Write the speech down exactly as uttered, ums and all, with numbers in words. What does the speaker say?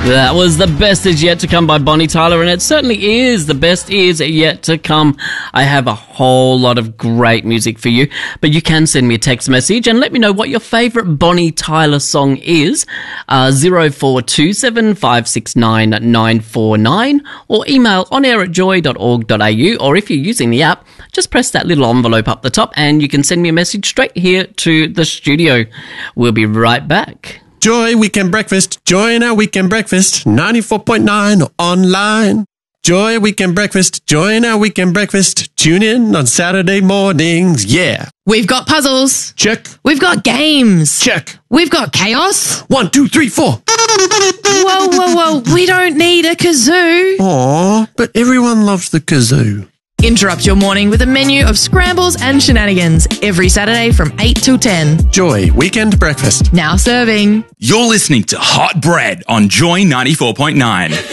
That was The Best Is Yet to Come by Bonnie Tyler, and it certainly is. The best is yet to come. I have a whole lot of great music for you, but you can send me a text message and let me know what your favourite Bonnie Tyler song is. Uh, zero four two seven five six nine nine four nine or email onair at joy dot org dot a u, or if you're using the app, just press that little envelope up the top and you can send me a message straight here to the studio. We'll be right back. Joy Weekend Breakfast. Join our Weekend Breakfast. ninety-four point nine online. Joy Weekend Breakfast. Join our Weekend Breakfast. Tune in on Saturday mornings. Yeah. We've got puzzles. Check. We've got games. Check. We've got chaos. One, two, three, four. Whoa, whoa, whoa. We don't need a kazoo. Aw, but everyone loves the kazoo. Interrupt your morning with a menu of scrambles and shenanigans every Saturday from eight till ten. Joy Weekend Breakfast. Now serving. You're listening to Hot Bread on Joy ninety-four point nine.